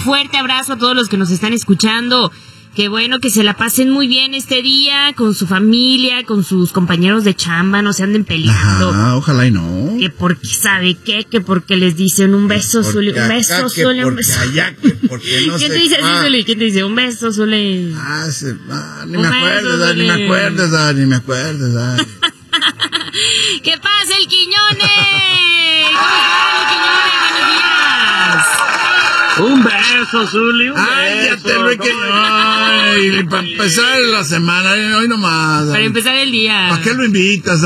fuerte abrazo a todos los que nos están escuchando. Qué bueno que se la pasen muy bien este día con su familia, con sus compañeros de chamba, no se anden peleando. Ajá, ojalá y no. Que porque, ¿sabe qué? Que porque les dicen un beso, Zuli, un beso, Zuli, un beso. Allá, que porque no ¿Quién sé. te dice así, Zuli? ¿Quién te dice un beso, Zuli? Ni me acuerdo, ni me acuerdo, ni me acuerdo. ¿Qué pasa, el Quiñones? ¿Cómo está, el Quiñones? Buenos días. Un beso, Zuli, un Ay, beso. ya te lo que ay, para empezar la semana, hoy nomás. Para empezar el día. ¿Para qué lo invitas?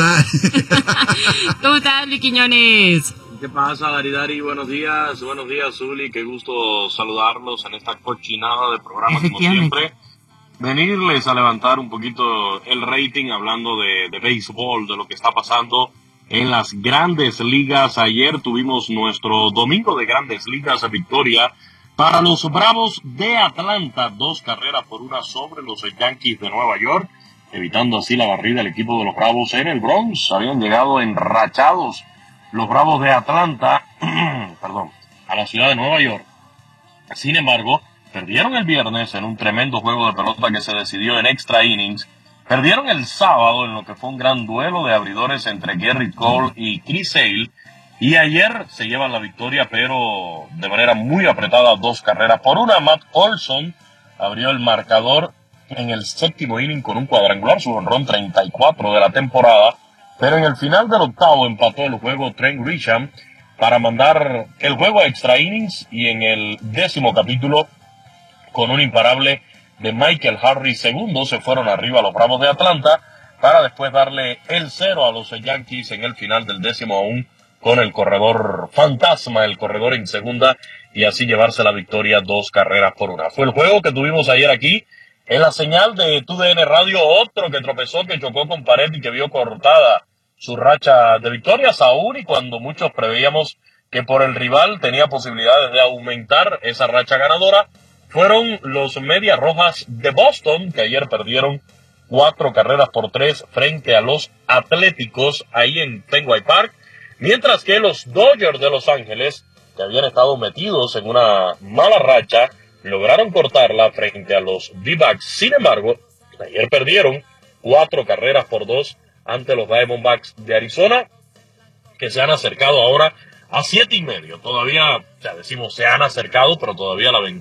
¿Cómo estás, Luis Quiñones? ¿Qué pasa, Dari? Buenos días, Zuli. Qué gusto saludarlos en esta cochinada de programa, como siempre. Venirles a levantar un poquito el rating hablando de béisbol, de lo que está pasando en las grandes ligas. Ayer tuvimos nuestro domingo de grandes ligas, victoria para los Bravos de Atlanta, 2-1 sobre los Yankees de Nueva York, evitando así la barrida del equipo de los Bravos en el Bronx. Habían llegado enrachados los Bravos de Atlanta, a la ciudad de Nueva York. Sin embargo, perdieron el viernes en un tremendo juego de pelota que se decidió en extra innings. Perdieron el sábado en lo que fue un gran duelo de abridores entre Gerrit Cole y Chris Sale. Y ayer se llevan la victoria, pero de manera muy apretada, 2-1. Matt Olson abrió el marcador en el séptimo inning con un cuadrangular, su jonrón 34 de la temporada. Pero en el final del octavo empató el juego Trent Grisham para mandar el juego a extra innings. Y en el 10º capítulo, con un imparable de Michael Harris segundo, se fueron arriba los Bravos de Atlanta para después darle el 0 a los Yankees en el final del 10º aún con el corredor fantasma, el corredor en segunda, y así llevarse la victoria 2-1. Fue el juego que tuvimos ayer aquí en la señal de TUDN Radio. Otro que tropezó, que chocó con pared y que vio cortada su racha de victorias, aún y cuando muchos preveíamos que por el rival tenía posibilidades de aumentar esa racha ganadora, fueron los Medias Rojas de Boston, que ayer perdieron 4-3 frente a los Atléticos ahí en Fenway Park, mientras que los Dodgers de Los Ángeles, que habían estado metidos en una mala racha, lograron cortarla frente a los D-backs. Sin embargo, ayer perdieron 4-2 ante los Diamondbacks de Arizona, que se han acercado ahora a 7.5. Todavía, decimos se han acercado, pero todavía la